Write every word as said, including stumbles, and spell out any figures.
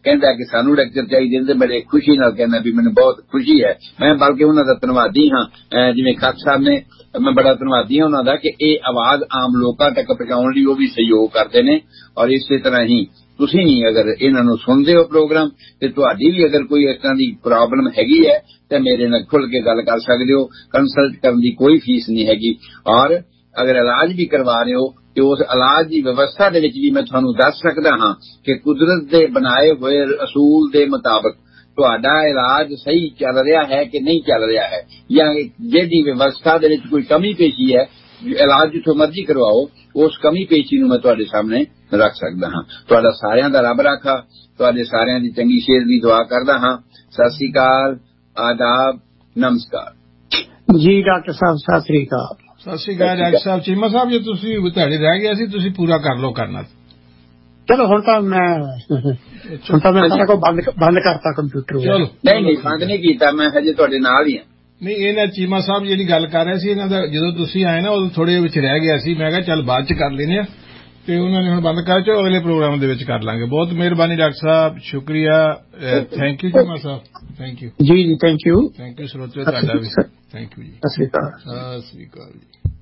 ਕਹਿੰਦਾ ਕਿ ਸਾਨੂੰ ਲੈਕਚਰ ਚਾਹੀਦੇ ਨੇ, ਬੜੇ ਖੁਸ਼ੀ ਨਾਲ ਕਹਿੰਦਾ ਵੀ ਮੈਨੂੰ ਬਹੁਤ ਖੁਸ਼ੀ ਹੈ। ਮੈਂ ਬਲਕਿ ਉਹਨਾਂ ਦਾ ਧੰਨਵਾਦੀ ਹਾਂ, ਜਿਵੇਂ ਕੱਕ ਸਾਹਿਬ ਨੇ, ਮੈਂ ਬੜਾ ਧੰਨਵਾਦੀ ਹਾਂ ਉਹਨਾਂ ਦਾ ਕਿ ਇਹ ਆਵਾਜ਼ ਆਮ ਲੋਕਾਂ ਤੱਕ ਪਹੁੰਚਾਉਣ ਲਈ ਉਹ ਵੀ ਸਹਿਯੋਗ ਕਰਦੇ ਨੇ। ਔਰ ਇਸੇ ਤਰ੍ਹਾਂ ਹੀ ਤੁਸੀਂ ਅਗਰ ਇਹਨਾਂ ਨੂੰ ਸੁਣਦੇ ਹੋ ਪ੍ਰੋਗਰਾਮ, ਤੇ ਤੁਹਾਡੀ ਵੀ ਅਗਰ ਕੋਈ ਇਸ ਤਰ੍ਹਾਂ ਦੀ ਪ੍ਰੋਬਲਮ ਹੈਗੀ ਹੈ ਤਾਂ ਮੇਰੇ ਨਾਲ ਖੁੱਲ੍ਹ ਕੇ ਗੱਲ ਕਰ ਸਕਦੇ ਹੋ। ਕੰਸਲਟ ਕਰਨ ਦੀ ਕੋਈ ਫੀਸ ਨਹੀਂ ਹੈਗੀ। ਔਰ ਅਗਰ ਇਲਾਜ ਵੀ ਕਰਵਾ ਰਹੇ ਹੋ ਤੇ ਉਸ ਇਲਾਜ ਦੀ ਵਿਵਸਥਾ ਦੇ ਵਿੱਚ ਵੀ ਮੈਂ ਤੁਹਾਨੂੰ ਦੱਸ ਸਕਦਾ ਹਾਂ ਕਿ ਕੁਦਰਤ ਦੇ ਬਣਾਏ ਹੋਏ ਅਸੂਲ ਦੇ ਮੁਤਾਬਕ ਤੁਹਾਡਾ ਇਲਾਜ ਸਹੀ ਚੱਲ ਰਿਹਾ ਹੈ ਕਿ ਨਹੀਂ ਚੱਲ ਰਿਹਾ ਹੈ, ਜਾਂ ਜਿਹਦੀ ਵਿਵਸਥਾ ਦੇ ਵਿੱਚ ਕੋਈ ਕਮੀ ਪੇਸ਼ੀ ਹੈ, ਇਲਾਜ ਜਿੱਥੋਂ ਮਰਜ਼ੀ ਕਰਵਾਓ, ਉਸ ਕਮੀ ਪੇਸ਼ੀ ਨੂੰ ਮੈਂ ਤੁਹਾਡੇ ਸਾਹਮਣੇ ਰੱਖ ਸਕਦਾ ਹਾਂ। ਤੁਹਾਡਾ ਸਾਰਿਆਂ ਦਾ ਰੱਬ ਰਾਖਾ, ਤੁਹਾਡੇ ਸਾਰਿਆਂ ਦੀ ਚੰਗੀ ਸਿਹਤ ਦੀ ਦੁਆ ਕਰਦਾ ਹਾਂ। ਸਤਿ ਸ੍ਰੀ ਅਕਾਲ, ਆਦਾਬ, ਨਮਸਕਾਰ ਜੀ। ਡਾਕਟਰ ਸਾਹਿਬ ਸਤਿ ਸ੍ਰੀ ਅਕਾਲ। ਸਤਿ ਸ੍ਰੀ ਅਕਾਲ ਡਾਕਟਰ ਸਾਹਿਬ। ਚੀਮਾ ਸਾਹਿਬ, ਜੇ ਤੁਸੀਂ ਤੁਹਾਡੇ ਰਹਿ ਗਿਆ ਸੀ, ਤੁਸੀਂ ਪੂਰਾ ਕਰ ਲਓ ਕਰਨਾ। ਚਲੋ ਹੁਣ ਤਾਂ ਮੈਂ ਹੁਣ ਤਾਂ ਮੈਂ ਸਾਰਾ ਕੁਝ ਬੰਦ ਬੰਦ ਕਰਤਾ ਕੰਪਿਊਟਰ। ਚਲੋ ਨਹੀਂ ਨਹੀਂ ਬੰਦ ਨਹੀਂ ਕੀਤਾ, ਮੈਂ ਹਜੇ ਤੁਹਾਡੇ ਨਾਲ ਹੀ ਹਾਂ। ਨਹੀਂ, ਇਹਨਾਂ ਚੀਮਾ ਸਾਹਿਬ ਜਿਹੜੀ ਗੱਲ ਕਰ ਰਹੇ ਸੀ, ਇਹਨਾਂ ਦਾ ਜਦੋਂ ਤੁਸੀਂ ਆਏ ਨਾ ਉਦੋਂ ਥੋੜੇ ਵਿੱਚ ਰਹਿ ਗਿਆ ਸੀ। ਮੈਂ ਕਿਹਾ ਚੱਲ ਬਾਅਦ ਚ ਕਰ ਲੈਂਦੇ ਆ, ਤੇ ਉਹਨਾਂ ਨੇ ਹੁਣ ਬੰਦ ਕਰ ਚੋ, ਅਗਲੇ ਪ੍ਰੋਗਰਾਮ ਦੇ ਵਿੱਚ ਕਰ ਲਾਂਗੇ। ਬਹੁਤ ਮਿਹਰਬਾਨੀ ਡਾਕਟਰ ਸਾਹਿਬ, ਸ਼ੁਕਰੀਆ। Thank you Cheema Sahib, thank you ਜੀ ਜੀ। ਥੈਂਕ ਯੂ, ਥੈਂਕ ਯੂ ਸਰੋਤਿਓ, ਤੁਹਾਡਾ ਵੀ ਥੈਂਕ ਯੂ ਜੀ। ਸਤਿ ਸ੍ਰੀ ਅਕਾਲ। ਸਤਿ ਸ੍ਰੀ ਅਕਾਲ ਜੀ।